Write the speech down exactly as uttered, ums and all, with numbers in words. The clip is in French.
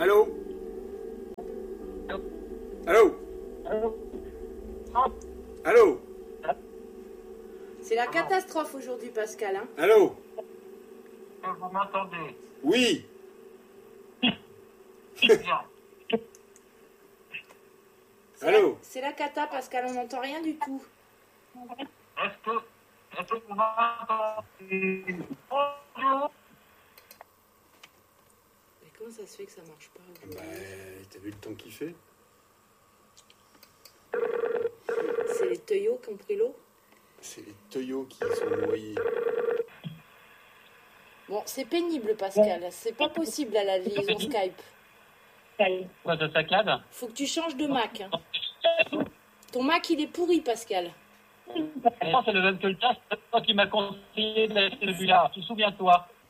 Allô? Allô? Allô? C'est la catastrophe aujourd'hui, Pascal. Hein. Allô? Vous m'entendez? Oui. C'est Allô? la, c'est la cata, Pascal, on n'entend rien du tout. Est-ce que, est-ce que vous m'entendez? Bonjour. Mais comment ça se fait que ça marche pas aujourd'hui? Bah, t'as vu le temps qu'il fait? C'est les teuillots qui ont pris l'eau? C'est les teuillots qui sont noyés. Bon, c'est pénible, Pascal. C'est pas possible à la liaison Skype. Quoi, de saccade? Faut que tu changes de Mac. Hein. Ton Mac, il est pourri, Pascal. C'est le même que le tien, c'est toi qui m'as conseillé d'acheter celui-là. Tu te souviens-toi?